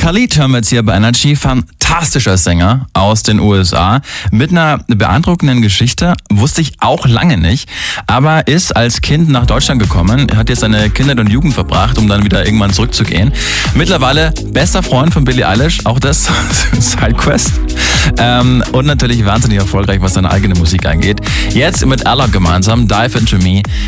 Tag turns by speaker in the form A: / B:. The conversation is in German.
A: Khalid hören wir jetzt hier bei Energy. Fantastischer Sänger aus den USA mit einer beeindruckenden Geschichte. Wusste ich auch lange nicht, aber ist als Kind nach Deutschland gekommen. Er hat jetzt seine Kindheit und Jugend verbracht, um dann wieder irgendwann zurückzugehen. Mittlerweile bester Freund von Billie Eilish, auch das Sidequest. Und natürlich wahnsinnig erfolgreich, was seine eigene Musik angeht. Jetzt mit Alok gemeinsam, Dive Into Me.